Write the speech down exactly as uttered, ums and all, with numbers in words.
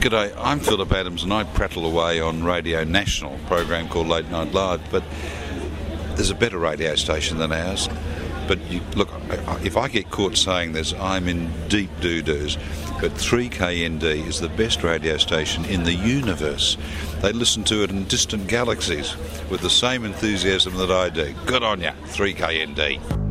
G'day, I'm Philip Adams and I prattle away on Radio National, a program called Late Night Live, but there's a better radio station than ours. But you, look, if I get caught saying this, I'm in deep doo-doos. But three K N D is the best radio station in the universe. They listen to it in distant galaxies with the same enthusiasm that I do. Good on ya, three K N D.